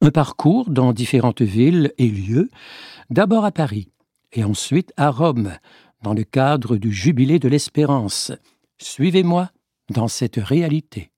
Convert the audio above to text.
Un parcours dans différentes villes et lieux, d'abord à Paris et ensuite à Rome, dans le cadre du Jubilé de l'Espérance. Suivez-moi dans cette réalité.